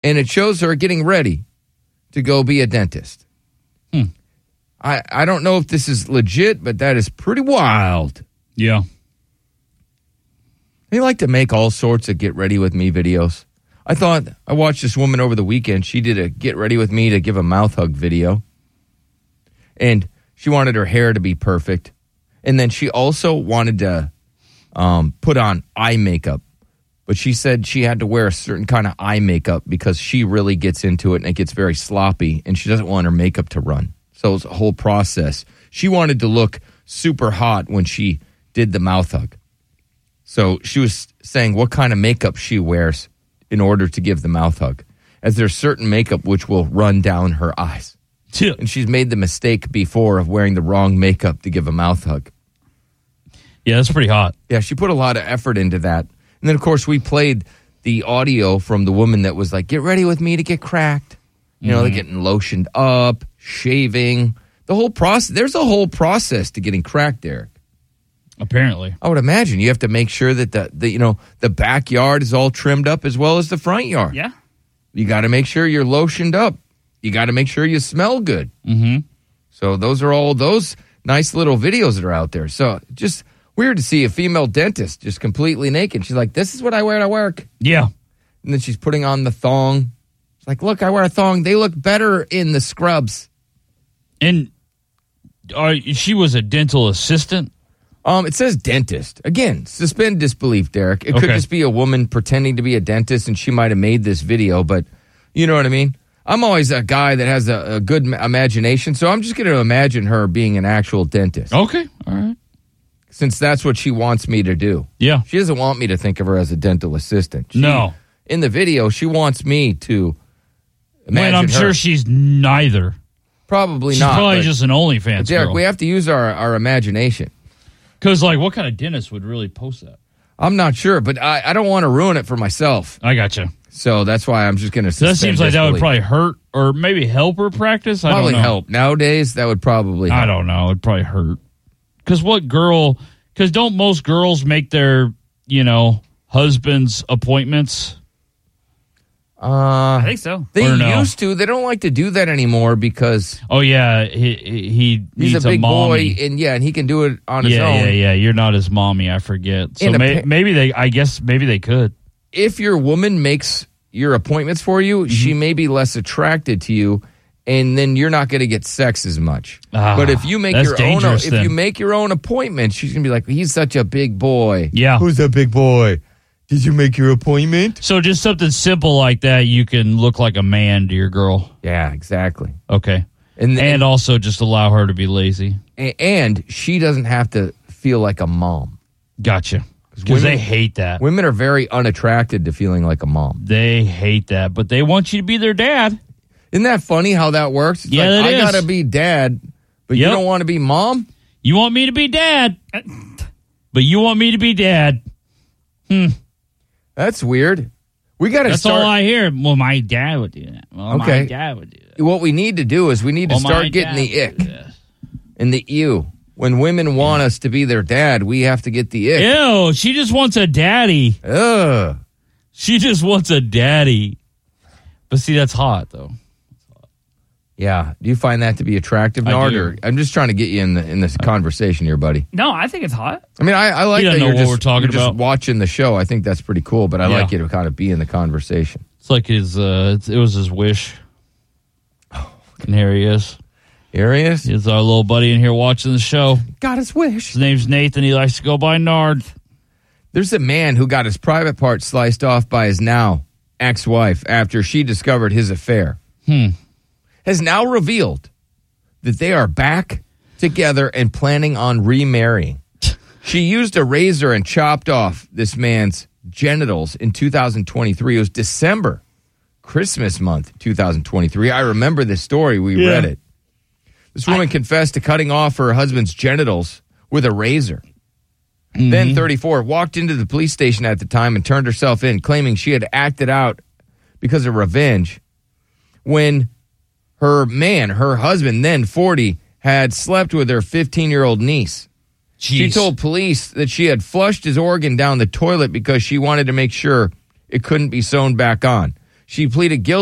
and it shows her getting ready to go be a dentist. I don't know if this is legit, but that is pretty wild. Yeah. They like to make all sorts of get ready with me videos. I watched this woman over the weekend. She did a get ready with me to give a mouth hug video. And she wanted her hair to be perfect. And then she also wanted to put on eye makeup. But she said she had to wear a certain kind of eye makeup because she really gets into it and it gets very sloppy. And she doesn't want her makeup to run. So it was a whole process. She wanted to look super hot when she did the mouth hug. So she was saying what kind of makeup she wears in order to give the mouth hug, as there's certain makeup which will run down her eyes. Yeah. And she's made the mistake before of wearing the wrong makeup to give a mouth hug. Yeah, that's pretty hot. Yeah, she put a lot of effort into that. And then, of course, we played the audio from the woman that was like, get ready with me to get cracked. You know, they're getting lotioned up, shaving, the whole process. There's a whole process to getting cracked, Derek. Apparently. I would imagine you have to make sure that the backyard is all trimmed up as well as the front yard. Yeah. You got to make sure you're lotioned up. You got to make sure you smell good. Mm-hmm. So those are all those nice little videos that are out there. So just weird to see a female dentist just completely naked. She's like, this is what I wear to work. Yeah. And then she's putting on the thong. It's like, look, I wear a thong. They look better in the scrubs. And she was a dental assistant? It says dentist. Again, suspend disbelief, Derek. It could just be a woman pretending to be a dentist, and she might have made this video, but you know what I mean? I'm always a guy that has a good imagination, so I'm just going to imagine her being an actual dentist. Okay, all right. Since that's what she wants me to do. Yeah. She doesn't want me to think of her as a dental assistant. No. In the video, she wants me to imagine I'm her. sure she's neither. Probably She's not. probably just an OnlyFans Derek, girl. we have to use our imagination. Because, like, what kind of dentist would really post that? I'm not sure, but I don't want to ruin it for myself. I gotcha. So that's why I'm just going to suspend That seems like that would disbelief. probably hurt or maybe help her practice. I Probably don't know. help. Nowadays, that would probably help. I don't know. It'd probably hurt. Because don't most girls make their, husbands' appointments? I think so. They Or no? used to. They don't like to do that anymore because Oh, yeah. He he's needs a big mommy. boy, and he can do it on his own. Yeah. You're not his mommy. I forget. So And maybe they could. If your woman makes your appointments for you, she may be less attracted to you, and then you're not going to get sex as much. But if you make that's your dangerous own, then. if you make your own appointment, she's going to be like, "He's such a big boy." Yeah. Who's that big boy? Did you make your appointment? So just something simple like that, you can look like a man to your girl. Yeah, exactly. Okay. And also just allow her to be lazy. And she doesn't have to feel like a mom. Gotcha. Because they hate that. Women are very unattracted to feeling like a mom. They hate that, but they want you to be their dad. Isn't that funny how that works? It's Yeah, like, it I is. got to be dad, but you don't want to be mom? You want me to be dad, but you want me to be dad. That's weird. We got to That's start. all I hear. Well, my dad would do that. Well, Okay. my dad would do that. What we need to do is we need to Well, my start getting dad the would do ick that. and the ew. When women want us to be their dad, we have to get the ick. Ew, she just wants a daddy. Ugh. She just wants a daddy. But see, that's hot, though. Yeah. Do you find that to be attractive, I Nard? do. Or I'm just trying to get you in this conversation here, buddy. No, I think it's hot. I mean, I like You don't that know you're what just, we're talking you're just about. watching the show. I think that's pretty cool, but I Yeah. like you to kind of be in the conversation. It's like it was his wish. And here he is. Here he is. He's our little buddy in here watching the show. Got his wish. His name's Nathan. He likes to go by Nard. There's a man who got his private part sliced off by his now ex-wife after she discovered his affair. Has now revealed that they are back together and planning on remarrying. She used a razor and chopped off this man's genitals in 2023. It was December, Christmas month, 2023. I remember this story. We read it. This woman confessed to cutting off her husband's genitals with a razor. Then 34, walked into the police station at the time and turned herself in, claiming she had acted out because of revenge when her husband, then 40, had slept with her 15-year-old niece. She told police that she had flushed his organ down the toilet because she wanted to make sure it couldn't be sewn back on. She pleaded guilty